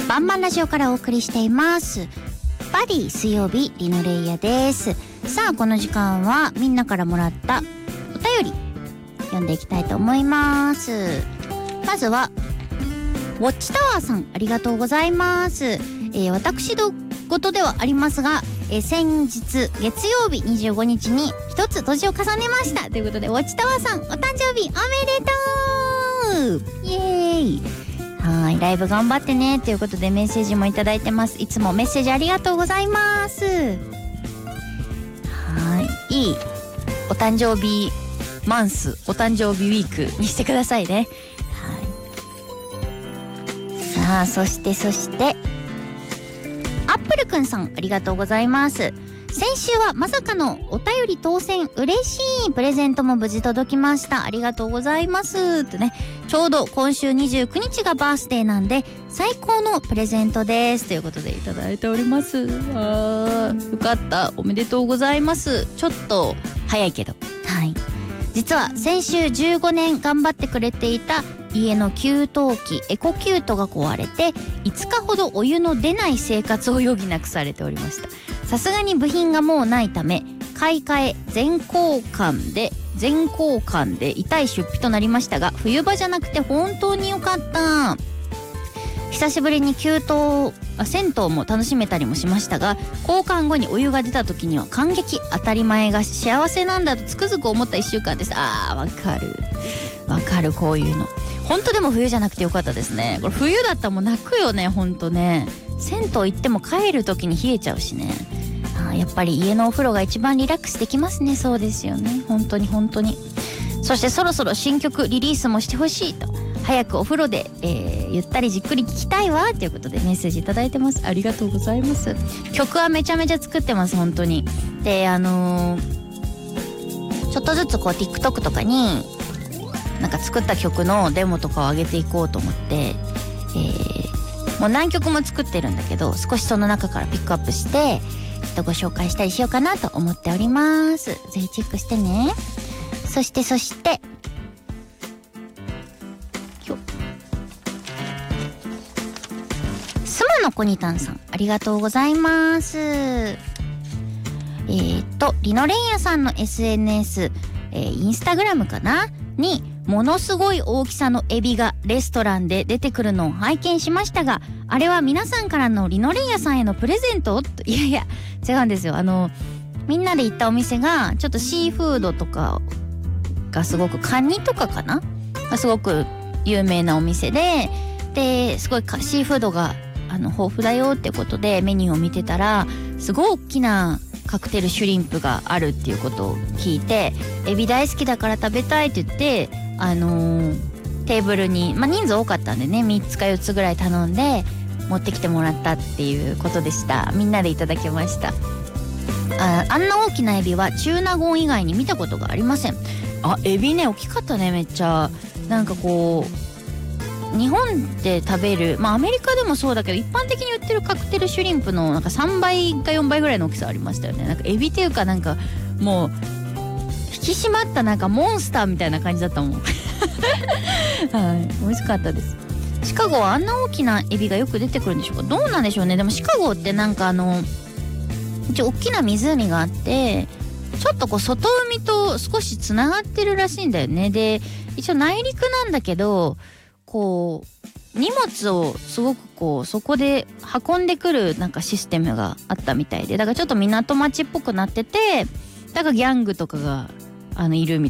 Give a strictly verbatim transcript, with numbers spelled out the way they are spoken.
バンバンラジオからお送りしていますバディ水曜日リノレイヤです。さあこの時間はみんなからもらったお便り読んでいきたいと思います。まずはウォッチタワーさん、ありがとうございます。えー、私事ではありますが、えー、先日月曜日にじゅうごにちに一つ年を重ねましたということで、ウォッチタワーさんお誕生日おめでとう、イエーイ。はい、ライブ頑張ってねということでメッセージもいただいてます。いつもメッセージありがとうございます。はい、いいお誕生日マンス、お誕生日ウィークにしてくださいね。はい、さあそしてそしてアップルくんさん、ありがとうございます。先週はまさかのお便り当選、嬉しい。プレゼントも無事届きました、ありがとうございますとね。ちょうど今週にじゅうくにちがバースデーなんで最高のプレゼントですということでいただいております。あーよかった、おめでとうございます。ちょっと早いけど、はい、実は先週じゅうごねん頑張ってくれていた家の給湯器エコキュートが壊れていつかほどお湯の出ない生活を余儀なくされておりました。さすがに部品がもうないため買い替え全交換で全交換で痛い出費となりましたが、冬場じゃなくて本当に良かった。久しぶりに給湯あ銭湯も楽しめたりもしましたが、交換後にお湯が出た時には感激、当たり前が幸せなんだとつくづく思ったいっしゅうかんです。あーわかるわかる、こういうの本当。でも冬じゃなくてよかったですね。これ冬だったらもう泣くよね、本当ね。銭湯行っても帰る時に冷えちゃうしね。あ、やっぱり家のお風呂が一番リラックスできますね。そうですよね、本当に本当に。そしてそろそろ新曲リリースもしてほしいと、早くお風呂で、えー、ゆったりじっくり聴きたいわということでメッセージいただいてます。ありがとうございます。曲はめちゃめちゃ作ってます本当に。であのー、ちょっとずつこう TikTok とかになんか作った曲のデモとかを上げていこうと思って、えー、もう何曲も作ってるんだけど、少しその中からピックアップしてご紹介したりしようかなと思っております。ぜひチェックしてね。そしてそしてスマのコニタンさん、ありがとうございます。えーとリノレイヤさんの エスエヌエス、えー、インスタグラムかなにものすごい大きさのエビがレストランで出てくるのを拝見しましたが、あれは皆さんからのリノレイヤさんへのプレゼント？いやいや違うんですよ。あのみんなで行ったお店がちょっとシーフードとかがすごくカニとかかながすごく有名なお店で、ですごいシーフードがあの豊富だよってことでメニューを見てたら、すごい大きなカクテルシュリンプがあるっていうことを聞いて、エビ大好きだから食べたいって言って、あのー、テーブルに、まあ、人数多かったんでねみっつかよっつぐらい頼んで持ってきてもらったっていうことでした。みんなでいただきました。あ, あんな大きなエビは中納言以外に見たことがありません。あ、エビね大きかったね、めっちゃ。なんかこう日本で食べる、まあアメリカでもそうだけど一般的に売ってるカクテルシュリンプのなんかさんばいかよんばいぐらいの大きさありましたよね。なんかエビっていうかなんかもう引き締まったなんかモンスターみたいな感じだったもんはい、美味しかったです。シカゴはあんな大きなエビがよく出てくるんでしょうか。どうなんでしょうね。でもシカゴってなんかあの一応大きな湖があってちょっとこう外海と少しつながってるらしいんだよね。で一応内陸なんだけどこう荷物をすごくこうそこで運んでくるなんかシステムがあったみたいで、だからちょっと港町っぽくなってて、だからギャングとかがあのいるみたい